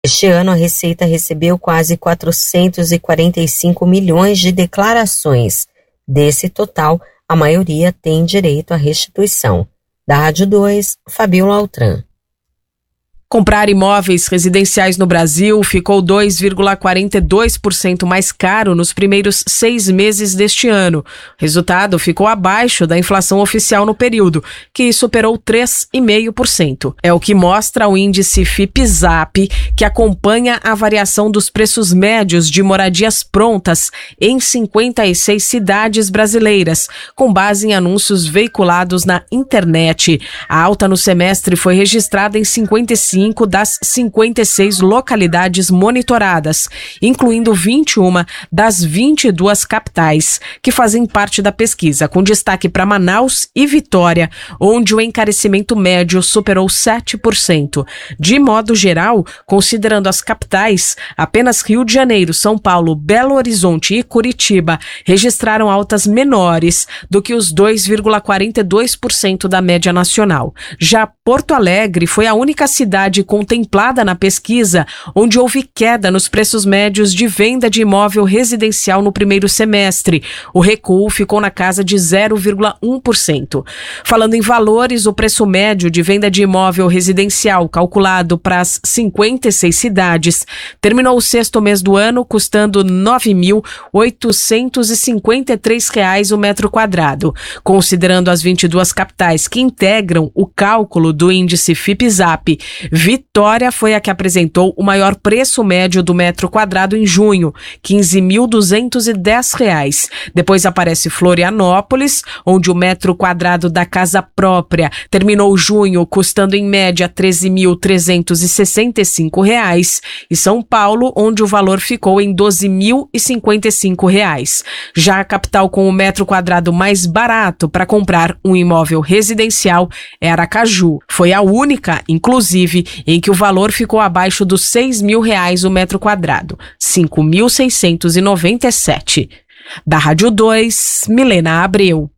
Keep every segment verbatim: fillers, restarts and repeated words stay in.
Este ano, a Receita recebeu quase quatrocentos e quarenta e cinco milhões de declarações. Desse total, a maioria tem direito à restituição. Da Rádio dois, Fabiola Altran. Comprar imóveis residenciais no Brasil ficou dois vírgula quarenta e dois por cento mais caro nos primeiros seis meses deste ano. O resultado ficou abaixo da inflação oficial no período, que superou três vírgula cinco por cento. É o que mostra o índice Fipzap, que acompanha a variação dos preços médios de moradias prontas em cinquenta e seis cidades brasileiras, com base em anúncios veiculados na internet. A alta no semestre foi registrada em cinquenta e cinco das cinquenta e seis localidades monitoradas, incluindo vinte e uma das vinte e duas capitais que fazem parte da pesquisa, com destaque para Manaus e Vitória, onde o encarecimento médio superou sete por cento. De modo geral, considerando as capitais, apenas Rio de Janeiro, São Paulo, Belo Horizonte e Curitiba registraram altas menores do que os dois vírgula quarenta e dois por cento da média nacional. Já Porto Alegre foi a única cidade contemplada na pesquisa onde houve queda nos preços médios de venda de imóvel residencial no primeiro semestre. O recuo ficou na casa de zero vírgula um por cento. Falando em valores, o preço médio de venda de imóvel residencial calculado para as cinquenta e seis cidades terminou o sexto mês do ano custando nove mil oitocentos e cinquenta e três reais o metro quadrado. Considerando as vinte e duas capitais que integram o cálculo do índice Fipzap, Vitória foi a que apresentou o maior preço médio do metro quadrado em junho, quinze mil duzentos e dez reais. Depois aparece Florianópolis, onde o metro quadrado da casa própria terminou junho custando em média treze mil trezentos e sessenta e cinco reais, e São Paulo, onde o valor ficou em doze mil e cinquenta e cinco reais. Já a capital com o metro quadrado mais barato para comprar um imóvel residencial é Aracaju. Foi a única, inclusive, em que o valor ficou abaixo dos seis mil reais o metro quadrado, cinco mil seiscentos e noventa e sete. Da Rádio dois, Milena Abreu.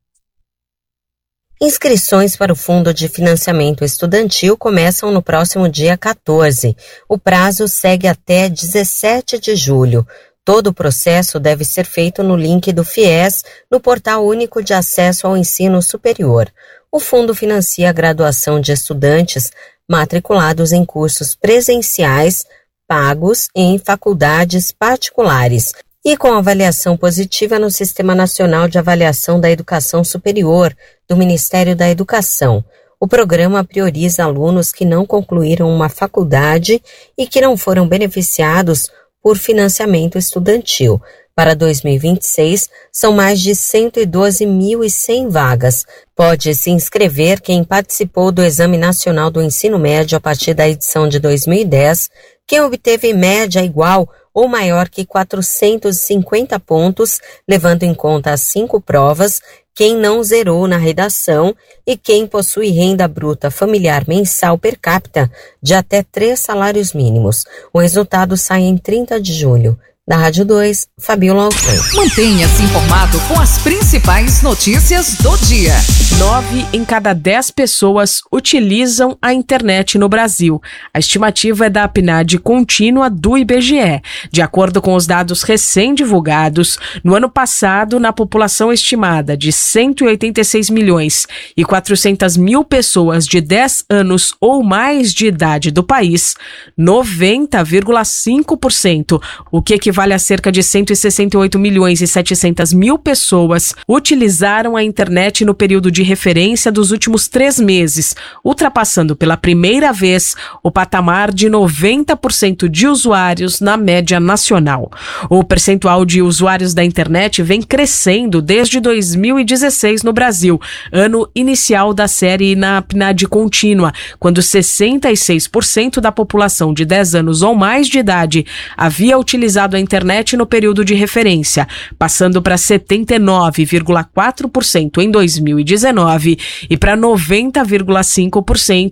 Inscrições para o Fundo de Financiamento Estudantil começam no próximo dia quatorze. O prazo segue até dezessete de julho. Todo o processo deve ser feito no link do FIES, no Portal Único de Acesso ao Ensino Superior. O fundo financia a graduação de estudantes matriculados em cursos presenciais pagos em faculdades particulares e com avaliação positiva no Sistema Nacional de Avaliação da Educação Superior do Ministério da Educação. O programa prioriza alunos que não concluíram uma faculdade e que não foram beneficiados por financiamento estudantil. Para dois mil e vinte e seis, são mais de cento e doze mil e cem vagas. Pode se inscrever quem participou do Exame Nacional do Ensino Médio a partir da edição de dois mil e dez, quem obteve média igual ou maior que quatrocentos e cinquenta pontos, levando em conta as cinco provas, quem não zerou na redação e quem possui renda bruta familiar mensal per capita de até três salários mínimos. O resultado sai em trinta de julho. Da Rádio dois, Fabiola Altran. Mantenha-se informado com as principais notícias do dia. Nove em cada dez pessoas utilizam a internet no Brasil. A estimativa é da P N A D contínua do I B G E. De acordo com os dados recém-divulgados, no ano passado, na população estimada de cento e oitenta e seis milhões e quatrocentas mil pessoas de dez anos ou mais de idade do país, noventa vírgula cinco por cento, o que equivale vale a cerca de cento e sessenta e oito milhões e setecentas mil pessoas, utilizaram a internet no período de referência dos últimos três meses, ultrapassando pela primeira vez o patamar de noventa por cento de usuários na média nacional. O percentual de usuários da internet vem crescendo desde dois mil e dezesseis no Brasil, ano inicial da série na P N A D contínua, quando sessenta e seis por cento da população de dez anos ou mais de idade havia utilizado a internet no período de referência, passando para setenta e nove vírgula quatro por cento em dois mil e dezenove e para noventa vírgula cinco por cento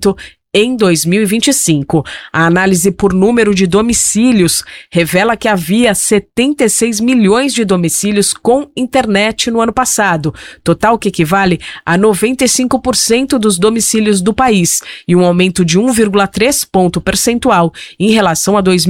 em dois mil e vinte e cinco. A análise por número de domicílios revela que havia setenta e seis milhões de domicílios com internet no ano passado, total que equivale a noventa e cinco por cento dos domicílios do país e um aumento de um vírgula três ponto percentual em relação a dois mil